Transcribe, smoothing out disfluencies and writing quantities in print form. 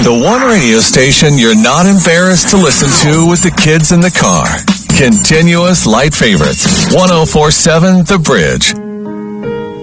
The one radio station you're not embarrassed to listen to with the kids in the car. Continuous light favorites. 104.7 The Bridge.